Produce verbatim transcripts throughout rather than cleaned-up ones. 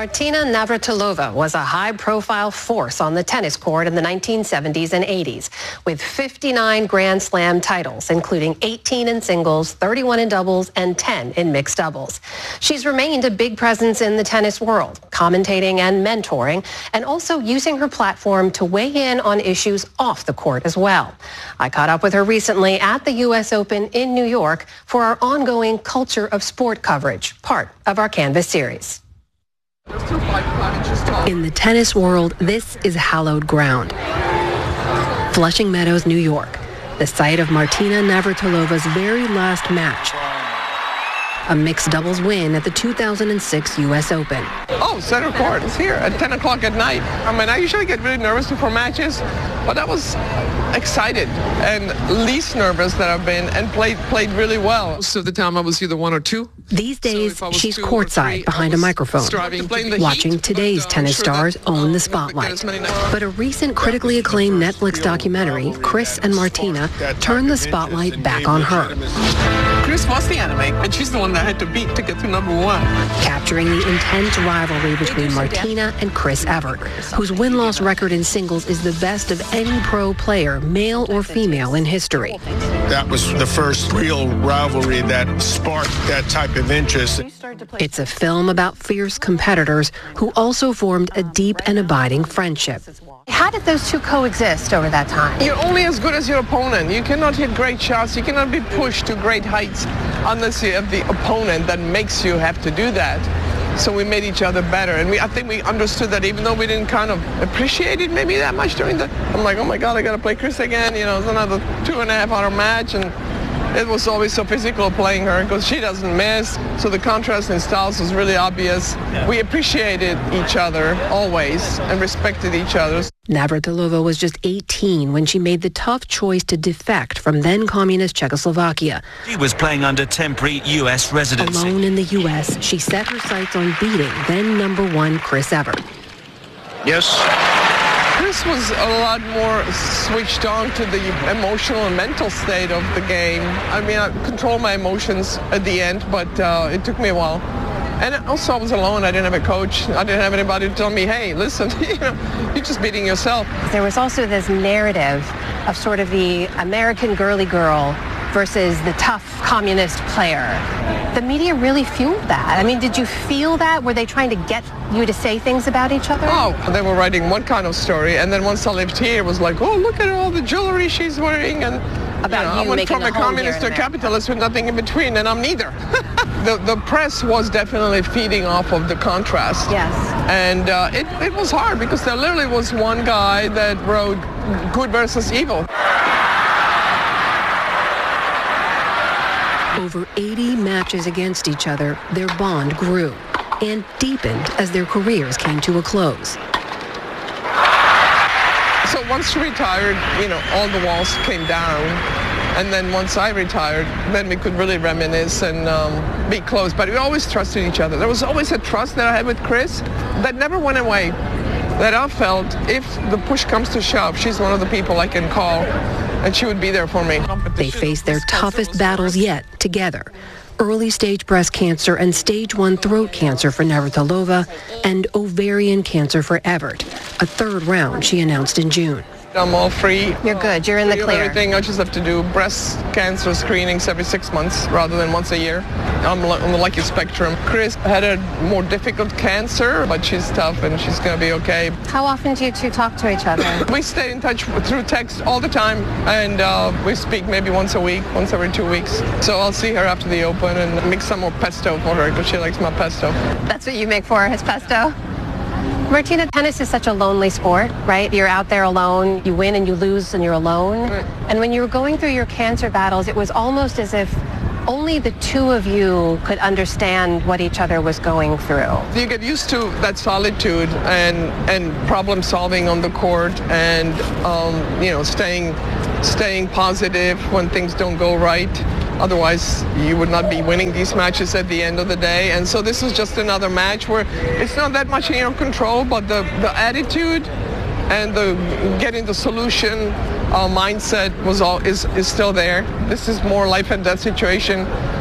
Martina Navratilova was a high-profile force on the tennis court in the nineteen seventies and eighties, with fifty-nine Grand Slam titles, including eighteen in singles, thirty-one in doubles, and ten in mixed doubles. She's remained a big presence in the tennis world, commentating and mentoring, and also using her platform to weigh in on issues off the court as well. I caught up with her recently at the U S Open in New York for our ongoing Culture of Sport coverage, part of our Canvas series. In the tennis world, this is hallowed ground. Flushing Meadows, New York, the site of Martina Navratilova's very last match, a mixed doubles win at the two thousand six U S Open. Oh, center court is here at ten o'clock at night. I mean, I usually get really nervous before matches, but I was excited and least nervous that I've been, and played played really well. Most of the time I was either one or two. These days, so she's courtside three, behind a microphone, watching heat, today's but, uh, tennis sure stars that, own uh, the spotlight. But a recent critically acclaimed Netflix documentary, Chris and Martina, turned the spotlight back on her. Chris was the enemy, and she's the one that I had to beat to get to number one. Capturing the intense rivalry between Martina and Chris Evert, whose win-loss record in singles is the best of any pro player, male or female, in history. That was the first real rivalry that sparked that type of interest. It's a film about fierce competitors who also formed a deep and abiding friendship. How did those two coexist over that time? You're only as good as your opponent. You cannot hit great shots. You cannot be pushed to great heights unless you have the opponent that makes you have to do that. So we made each other better, and we, I think we understood that, even though we didn't kind of appreciate it maybe that much during the, I'm like, oh my God, I got to play Chris again. You know, it's another two and a half hour match, and it was always so physical playing her because she doesn't miss. So the contrast in styles was really obvious. Yeah. We appreciated each other always and respected each other. Navratilova was just eighteen when she made the tough choice to defect from then-communist Czechoslovakia. She was playing under temporary U S residency. Alone in the U S, she set her sights on beating then number one Chris Evert. Yes. Chris was a lot more switched on to the emotional and mental state of the game. I mean, I controlled my emotions at the end, but uh, it took me a while. And also I was alone. I didn't have a coach. I didn't have anybody to tell me, hey, listen, you know, you're just beating yourself. There was also this narrative of sort of the American girly girl versus the tough communist player. The media really fueled that. I mean, did you feel that? Were they trying to get you to say things about each other? Oh, they were writing one kind of story, and then once I lived here, it was like, oh, look at all the jewelry she's wearing, and about you know, you I went from a communist to a America. capitalist with nothing in between, and I'm neither. the the press was definitely feeding off of the contrast. Yes. And uh, it, it was hard because there literally was one guy that wrote good versus evil. Over eighty matches against each other, their bond grew and deepened as their careers came to a close. So once she retired, you know, all the walls came down. And then once I retired, then we could really reminisce and um, be close. But we always trusted each other. There was always a trust that I had with Chris that never went away. That I felt if the push comes to shove, she's one of the people I can call, and she would be there for me. They faced their toughest battles yet together. Early stage breast cancer and stage one throat cancer for Navratilova, and ovarian cancer for Evert. A third round she announced in June. I'm all free. You're good. You're in the clear. Everything. I just have to do breast cancer screenings every six months rather than once a year. I'm on the lucky spectrum. Chris had a more difficult cancer, but she's tough and she's going to be okay. How often do you two talk to each other? We stay in touch through text all the time, and uh, we speak maybe once a week, once every two weeks. So I'll see her after the Open and make some more pesto for her because she likes my pesto. That's what you make for her, is pesto? Martina, tennis is such a lonely sport, right? You're out there alone, you win and you lose and you're alone. Right. And when you were going through your cancer battles, it was almost as if only the two of you could understand what each other was going through. You get used to that solitude and, and problem solving on the court and, um, you know, staying, staying positive when things don't go right. Otherwise, you would not be winning these matches at the end of the day. And so this is just another match where it's not that much in your control, but the, the attitude and the getting the solution uh, mindset was all is, is still there. This is more life and death situation.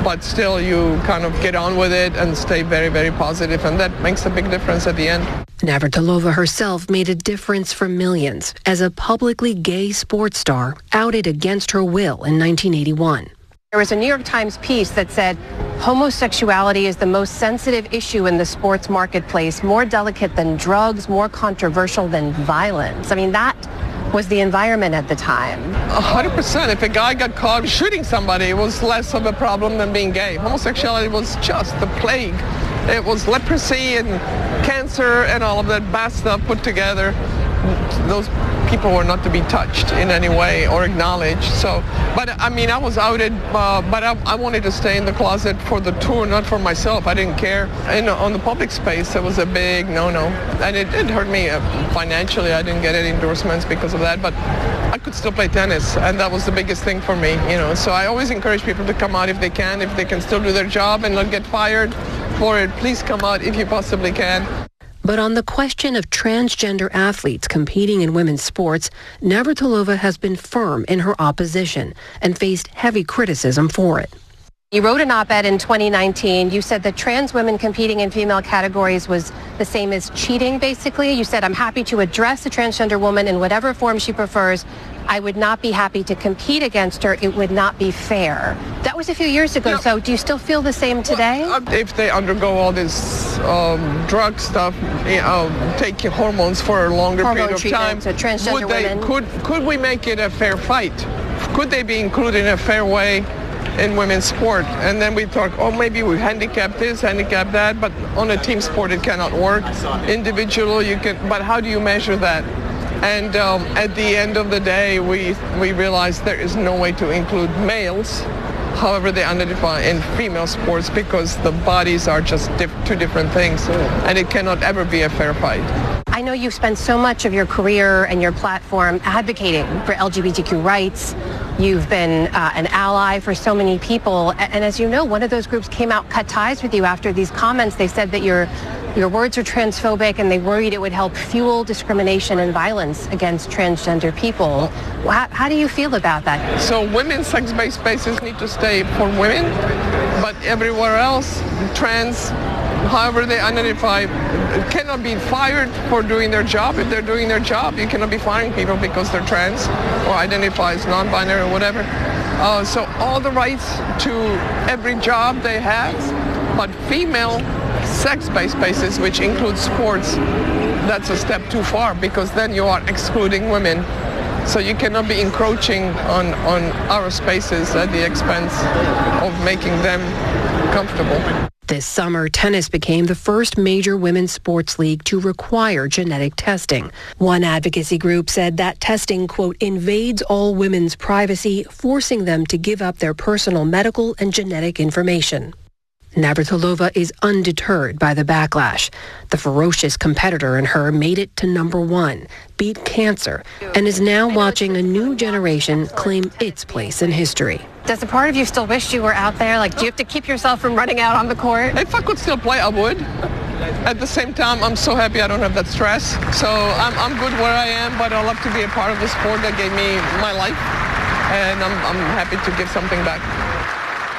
but still you kind of get on with it and stay very, very positive, and that makes a big difference at the end. Navratilova herself made a difference for millions as a publicly gay sports star outed against her will in nineteen eighty-one. There was a New York Times piece that said homosexuality is the most sensitive issue in the sports marketplace, more delicate than drugs, more controversial than violence. I mean, that was the environment at the time. A hundred percent. If a guy got caught shooting somebody, it was less of a problem than being gay. Homosexuality was just the plague. It was leprosy and cancer and all of that bad stuff put together. Those people were not to be touched in any way or acknowledged. So, but I mean, I was outed, uh, but I, I wanted to stay in the closet for the tour, not for myself. I didn't care. And on the public space, it was a big no-no. And it did hurt me financially. I didn't get any endorsements because of that, but I could still play tennis, and that was the biggest thing for me, you know. So I always encourage people to come out if they can, if they can still do their job and not get fired for it. Please come out if you possibly can. But on the question of transgender athletes competing in women's sports, Navratilova has been firm in her opposition and faced heavy criticism for it. You wrote an op-ed in twenty nineteen. You said that trans women competing in female categories was the same as cheating, basically. You said, I'm happy to address a transgender woman in whatever form she prefers. I would not be happy to compete against her. It would not be fair. That was a few years ago. Yeah. So do you still feel the same today? Well, if they undergo all this um, drug stuff, you know, take hormones for a longer Hormone period of time, so transgender would they, women. could, could we make it a fair fight? Could they be included in a fair way in women's sport? And then we talk, oh, maybe we handicap this, handicap that, but on a team sport it cannot work. Individual, you can, but how do you measure that? And um, at the end of the day, we we realized there is no way to include males, however they identify, in female sports because the bodies are just diff- two different things, and it cannot ever be a fair fight. I know you've spent so much of your career and your platform advocating for L G B T Q rights. You've been uh, an ally for so many people. And as you know, one of those groups came out, cut ties with you after these comments. They said that your your words are transphobic, and they worried it would help fuel discrimination and violence against transgender people. How, how do you feel about that? So women's sex-based spaces need to stay for women, but everywhere else, trans, however they identify, cannot be fired for doing their job. If they're doing their job, you cannot be firing people because they're trans or identify as non-binary or whatever. Uh, so all the rights to every job they have, but female sex-based spaces, which includes sports, that's a step too far because then you are excluding women. So you cannot be encroaching on, on our spaces at the expense of making them comfortable. This summer, tennis became the first major women's sports league to require genetic testing. One advocacy group said that testing, quote, invades all women's privacy, forcing them to give up their personal medical and genetic information. Navratilova is undeterred by the backlash. The ferocious competitor in her made it to number one, beat cancer, and is now watching a new generation claim its place in history. Does a part of you still wish you were out there? Like, do you have to keep yourself from running out on the court? If I could still play, I would. At the same time, I'm so happy I don't have that stress. So I'm, I'm good where I am, but I love to be a part of the sport that gave me my life, and I'm, I'm happy to give something back.